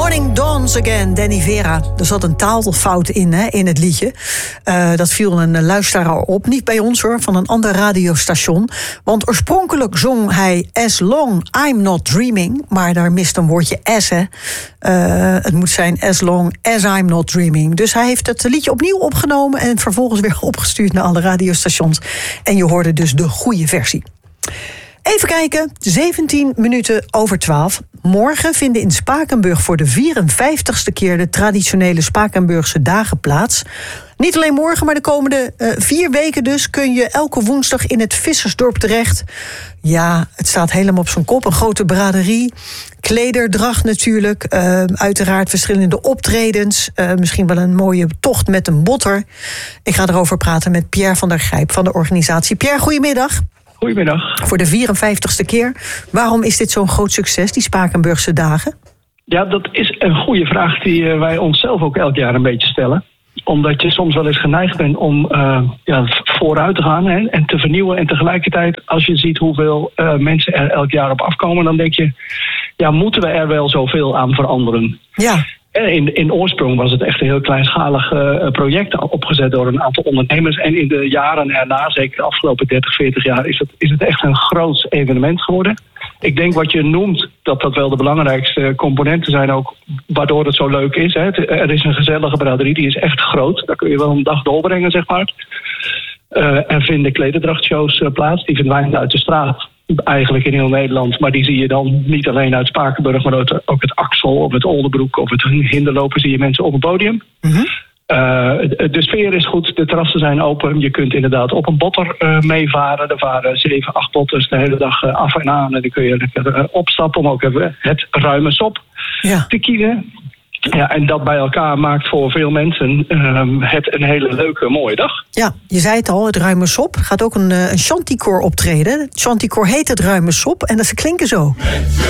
Morning Dawns Again, Danny Vera. Er zat een taalfout in het liedje. Dat viel een luisteraar op. Niet bij ons hoor, van een ander radiostation. Want oorspronkelijk zong hij As Long I'm Not Dreaming. Maar daar mist een woordje as, hè. Het moet zijn As Long As I'm Not Dreaming. Dus hij heeft het liedje opnieuw opgenomen en vervolgens weer opgestuurd naar alle radiostations. En je hoorde dus de goede versie. Even kijken, 17 minuten over 12. Morgen vinden in Spakenburg voor de 54ste keer de traditionele Spakenburgse dagen plaats. Niet alleen morgen, maar de komende 4 weken dus kun je elke woensdag in het Vissersdorp terecht. Ja, het staat helemaal op zijn kop. Een grote braderie, klederdracht natuurlijk, uiteraard verschillende optredens. Misschien wel een mooie tocht met een botter. Ik ga erover praten met Pierre van der Grijp van de organisatie. Pierre, goedemiddag. Goedemiddag. Voor de 54ste keer. Waarom is dit zo'n groot succes, die Spakenburgse dagen? Ja, dat is een goede vraag die wij onszelf ook elk jaar een beetje stellen. Omdat je soms wel eens geneigd bent om vooruit te gaan en te vernieuwen. En tegelijkertijd, als je ziet hoeveel mensen er elk jaar op afkomen, dan denk je, ja, moeten we er wel zoveel aan veranderen? Ja. In oorsprong was het echt een heel kleinschalig project opgezet door een aantal ondernemers. En in de jaren erna, zeker de afgelopen 30, 40 jaar, is het echt een groot evenement geworden. Ik denk wat je noemt, dat wel de belangrijkste componenten zijn ook, waardoor het zo leuk is. Hè. Er is een gezellige braderie, die is echt groot. Daar kun je wel een dag doorbrengen, zeg maar. Er vinden klederdrachtshows plaats, die verdwijnen uit de straat. Eigenlijk in heel Nederland, maar die zie je dan niet alleen uit Spakenburg, maar ook het Axel of het Oldenbroek of het Hinderlopen zie je mensen op het podium. Mm-hmm. De sfeer is goed, de terrassen zijn open. Je kunt inderdaad op een botter meevaren. Er varen 7, 8 botters de hele dag af en aan. En dan kun je opstappen om ook even het ruime sop te kiezen. Ja, en dat bij elkaar maakt voor veel mensen het een hele leuke, mooie dag. Ja, je zei het al, het Ruime Sop. Gaat ook een chanticoor optreden. Het chanticoor heet het Ruime Sop en dat ze klinken zo.